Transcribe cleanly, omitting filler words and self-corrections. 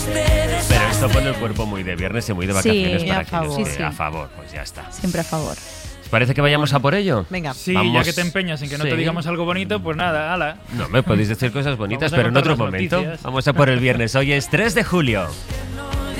Pero esto pone el cuerpo muy de viernes y muy de vacaciones Sí, para a quienes favor. esté Sí, sí. a favor, pues ya está. Siempre a favor. ¿Os parece que vayamos a por ello? Venga. Sí, Vamos. ya que te empeñas en que no Sí. te digamos algo bonito, pues nada, ala. No, me podéis decir cosas bonitas, Vamos a pero en contar otro las momento. noticias. Vamos a por el viernes. Hoy es 3 de julio.